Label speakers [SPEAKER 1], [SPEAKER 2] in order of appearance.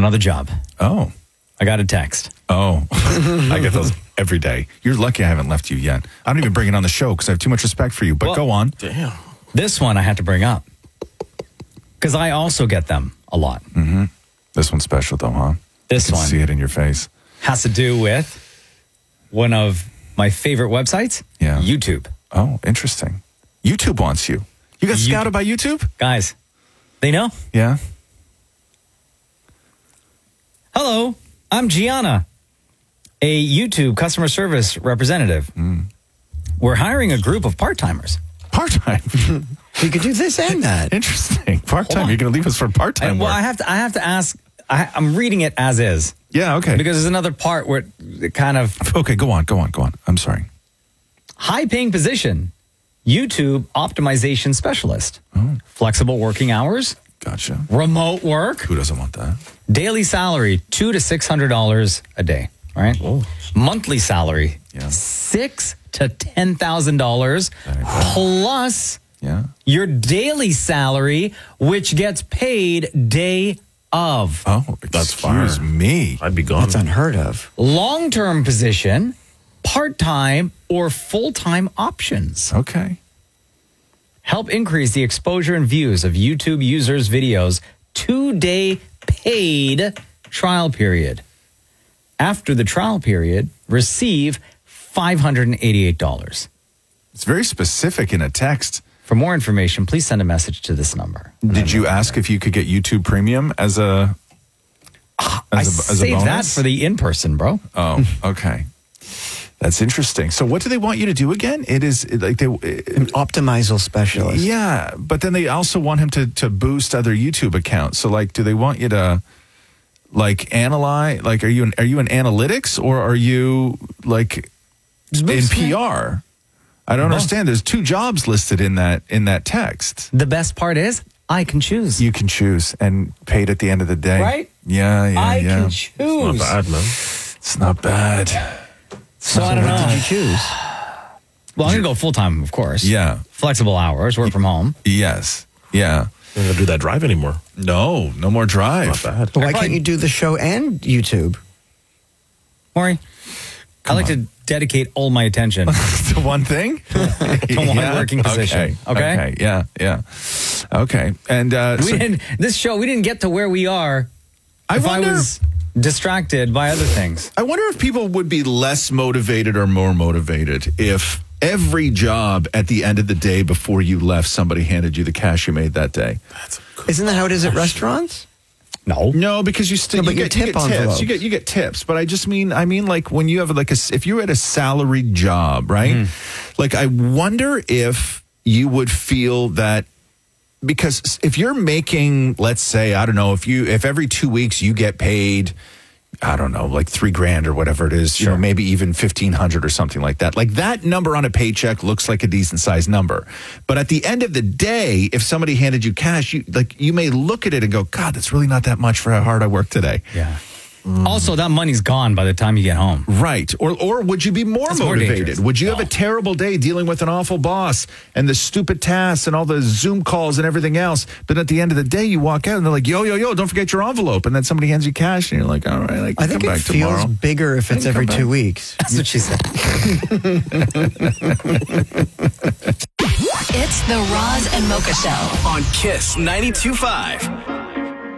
[SPEAKER 1] another job.
[SPEAKER 2] Oh.
[SPEAKER 1] I got a text.
[SPEAKER 2] Oh. I get those every day. You're lucky I haven't left you yet. I don't even bring it on the show because I have too much respect for you. But go on.
[SPEAKER 3] Damn.
[SPEAKER 1] This one I had to bring up because I also get them a lot.
[SPEAKER 2] Mm-hmm. This one's special, though, huh?
[SPEAKER 1] This
[SPEAKER 2] I can
[SPEAKER 1] one
[SPEAKER 2] see it in your face.
[SPEAKER 1] has to do with one of my favorite websites, YouTube.
[SPEAKER 2] Oh, interesting. YouTube wants you. You got scouted by YouTube?
[SPEAKER 1] Guys, they know.
[SPEAKER 2] Yeah.
[SPEAKER 1] Hello, I'm Gianna, a YouTube customer service representative. We're hiring a group of part-timers.
[SPEAKER 2] Part-time?
[SPEAKER 4] You could do this and that.
[SPEAKER 2] Interesting. Part-time. You're going to leave us for part-time
[SPEAKER 1] Well,
[SPEAKER 2] work.
[SPEAKER 1] I have to ask. I'm reading it as is.
[SPEAKER 2] Yeah, okay.
[SPEAKER 1] Because there's another part where it kind of...
[SPEAKER 2] Okay, go on. I'm sorry.
[SPEAKER 1] High-paying position, YouTube optimization specialist.
[SPEAKER 2] Oh.
[SPEAKER 1] Flexible working hours.
[SPEAKER 2] Gotcha.
[SPEAKER 1] Remote work.
[SPEAKER 2] Who doesn't want that?
[SPEAKER 1] Daily salary, $200 to $600 a day, right? Monthly salary, $6,000 to $10,000 plus your daily salary, which gets paid day of.
[SPEAKER 2] Oh, excuse me.
[SPEAKER 3] I'd be gone.
[SPEAKER 4] That's unheard of.
[SPEAKER 1] Long-term position, part-time or full-time options.
[SPEAKER 2] Okay.
[SPEAKER 1] Help increase the exposure and views of YouTube users' videos. 2-day paid trial period. After the trial period, receive $588.
[SPEAKER 2] It's very specific in a text.
[SPEAKER 1] For more information, please send a message to this number.
[SPEAKER 2] Did you ask if you could get YouTube Premium as a
[SPEAKER 1] Save that
[SPEAKER 2] bonus?
[SPEAKER 1] for the in-person, bro.
[SPEAKER 2] Oh, okay. That's interesting. So what do they want you to do again? It is like they
[SPEAKER 4] an optimizer specialist.
[SPEAKER 2] Yeah, but then they also want him to boost other YouTube accounts. So like, do they want you to like analyze? Like, are you in analytics or are you like in PR? I don't understand. There's 2 jobs listed in that text.
[SPEAKER 1] The best part is I can choose.
[SPEAKER 2] You can choose and paid at the end of the day.
[SPEAKER 1] Right?
[SPEAKER 2] Yeah.
[SPEAKER 1] I can choose.
[SPEAKER 3] It's not bad, man.
[SPEAKER 2] It's not bad.
[SPEAKER 1] So I don't know.
[SPEAKER 4] What did you choose?
[SPEAKER 1] Well, I'm going to go full-time, of course.
[SPEAKER 2] Yeah.
[SPEAKER 1] Flexible hours, work from home.
[SPEAKER 2] Yes. Yeah.
[SPEAKER 3] I'm not gonna do that drive anymore.
[SPEAKER 2] No more drive.
[SPEAKER 3] Not bad.
[SPEAKER 4] But why can't you do the show and YouTube?
[SPEAKER 1] Maury, I like to dedicate all my attention
[SPEAKER 2] to one thing?
[SPEAKER 1] to one working position. Okay?
[SPEAKER 2] Yeah. Okay. And
[SPEAKER 1] we didn't get to where we are I was distracted by other things.
[SPEAKER 2] I wonder if people would be less motivated or more motivated if every job at the end of the day before you left, somebody handed you the cash you made that day.
[SPEAKER 4] Isn't that how it is at restaurants?
[SPEAKER 2] No, because you still
[SPEAKER 4] but
[SPEAKER 2] you
[SPEAKER 4] you
[SPEAKER 2] get
[SPEAKER 4] tip envelopes.
[SPEAKER 2] tips. You get tips, but I mean like when you have if you're at a salaried job, right? Like I wonder if you would feel that, because if you're making, let's say, I don't know, if every 2 weeks you get paid, I don't know, like $3,000 or whatever it is, you know, maybe even 1,500 or something like that. Like that number on a paycheck looks like a decent sized number. But at the end of the day, if somebody handed you cash, you may look at it and go, God, that's really not that much for how hard I worked today.
[SPEAKER 1] Yeah. Also, that money's gone by the time you get home.
[SPEAKER 2] Right. Or would you be more motivated? Would you have a terrible day dealing with an awful boss and the stupid tasks and all the Zoom calls and everything else? But at the end of the day, you walk out and they're like, yo, don't forget your envelope. And then somebody hands you cash and you're like, all right, I think it
[SPEAKER 4] feels bigger if it's every 2 weeks.
[SPEAKER 1] That's what she said.
[SPEAKER 5] It's the Roz and Mocha Show
[SPEAKER 6] on Kiss 92.5.